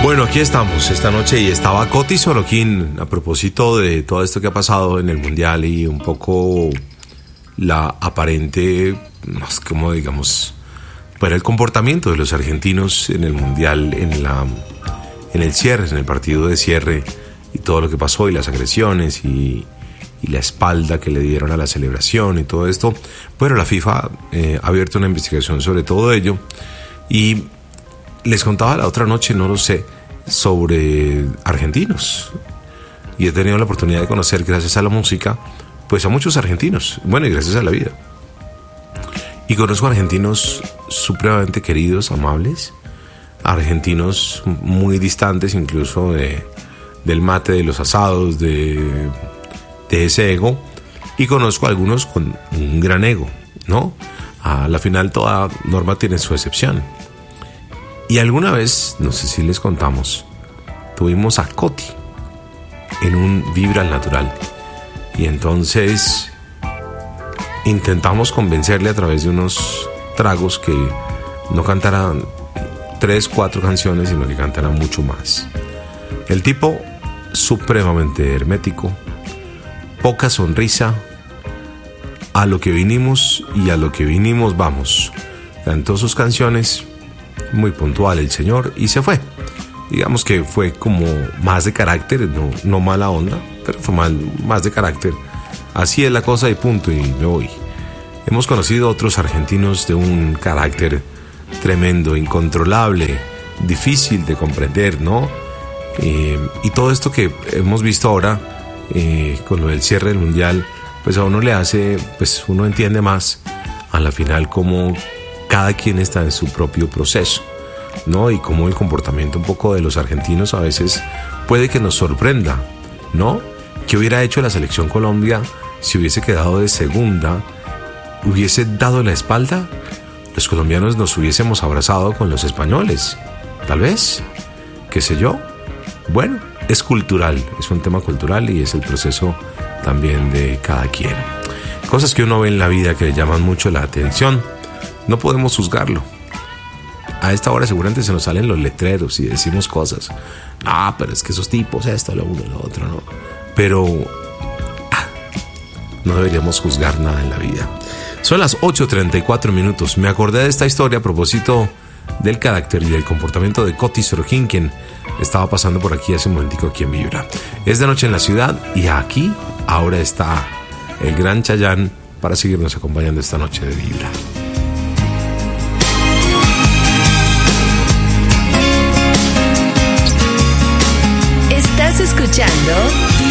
Bueno, aquí estamos esta noche y estaba Coti Sorokin a propósito de todo esto que ha pasado en el Mundial y un poco la aparente, no sé cómo digamos, pero el comportamiento de los argentinos en el Mundial, en el cierre, en el partido de cierre y todo lo que pasó y las agresiones y la espalda que le dieron a la celebración y todo esto. Bueno, la FIFA ha abierto una investigación sobre todo ello y les contaba la otra noche, no lo sé, sobre argentinos. Y he tenido la oportunidad de conocer, gracias a la música, pues a muchos argentinos. Bueno, y gracias a la vida. Y conozco argentinos supremamente queridos, amables. Argentinos muy distantes incluso del mate, de los asados, de ese ego. Y conozco a algunos con un gran ego, ¿no? A la final toda norma tiene su excepción. Y alguna vez, no sé si les contamos, tuvimos a Coti en un Vibra al Natural. Y entonces intentamos convencerle a través de unos tragos que no cantaran 3, 4 canciones, sino que cantaran mucho más. El tipo supremamente hermético, poca sonrisa, a lo que vinimos y a lo que vinimos vamos. Cantó sus canciones, muy puntual el señor, y se fue. Digamos que fue como más de carácter, no mala onda, pero fue más de carácter. Así es la cosa y punto, y me voy. Hemos conocido otros argentinos de un carácter tremendo, incontrolable, difícil de comprender, ¿no? Y todo esto que hemos visto ahora con lo del cierre del Mundial, pues a uno le hace, pues uno entiende más a la final cómo cada quien está en su propio proceso, ¿no? Y cómo el comportamiento un poco de los argentinos a veces puede que nos sorprenda, ¿no? ¿Qué hubiera hecho la selección Colombia si hubiese quedado de segunda? ¿Hubiese dado la espalda? Los colombianos nos hubiésemos abrazado con los españoles, tal vez, qué sé yo. Bueno, es cultural, es un tema cultural y es el proceso también de cada quien. Cosas que uno ve en la vida que le llaman mucho la atención. No podemos juzgarlo. A esta hora seguramente se nos salen los letreros y decimos cosas. Ah, pero es que esos tipos, esto, lo uno, lo otro, ¿no? Pero no deberíamos juzgar nada en la vida. Son las 8:34 minutos. Me acordé de esta historia a propósito del carácter y del comportamiento de Coti Sorokin, quien estaba pasando por aquí hace un momentico aquí en Vibra. Es de noche en la ciudad y aquí ahora está el gran Chayanne para seguirnos acompañando esta noche de Vibra. Estás escuchando